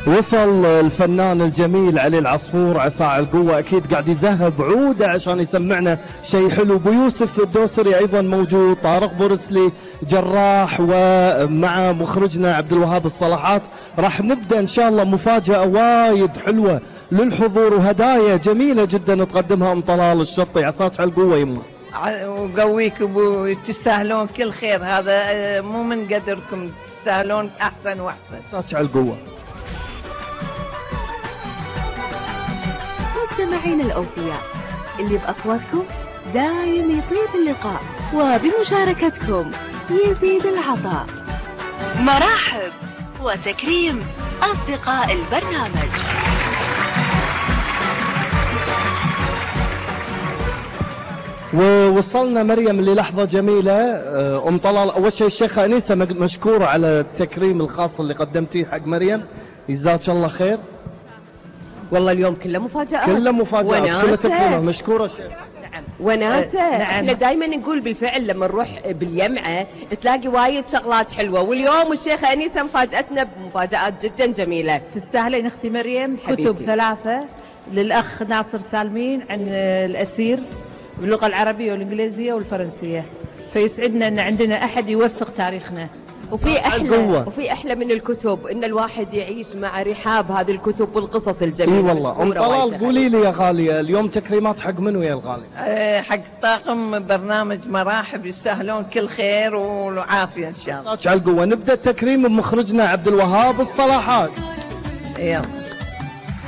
وصل الفنان الجميل علي العصفور عصا القوة، أكيد قاعد يذهب عودة عشان يسمعنا شيء حلو. أبو يوسف الدوسري أيضا موجود، طارق بورسلي جراح، ومع مخرجنا عبد الوهاب الصلاحات. راح نبدأ إن شاء الله مفاجأة وايد حلوة للحضور وهدايا جميلة جدا تقدمها أم طلال الشطي. عصاك على القوة يمه، وقويك ابو، تستاهلون كل خير، هذا مو من قدركم، تستاهلون احسن واحسن. عصاك على القوة. مستمعين الأوفياء اللي بأصواتكم دايم يطيب اللقاء، وبمشاركتكم يزيد العطاء. مرحب وتكريم أصدقاء البرنامج. ووصلنا مريم للحظة جميلة. أم طلال، أول شيء الشيخة أنيسة مشكورة على التكريم الخاص اللي قدمتيه حق مريم، جزاك الله خير. والله اليوم كله مفاجآت، كله مفاجآت، كله تكريمات. مشكورة شيخ. نعم وناسة. نعم. احنا دائما نقول بالفعل لما نروح باليمعة تلاقي وايد شغلات حلوة، واليوم الشيخة أنيسة مفاجأتنا بمفاجآت جدا جميلة. تستاهلين اختي مريم كتب 3 للأخ ناصر سالمين عن الأسير باللغة العربية والإنجليزية والفرنسية، فيسعدنا أن عندنا أحد يوثق تاريخنا. وفي أحلى من الكتب إن الواحد يعيش مع رحاب هذه الكتب والقصص الجميلة. اي والله. أم طلال قولي لي يا غالية، اليوم تكريمات حق منو يا الغالي؟ حق طاقم برنامج مراحب، يستاهلون كل خير والعافية إن شاء الله. عصاك على القوة. نبدأ التكريم بمخرجنا عبد الوهاب الصلاحات. يلا.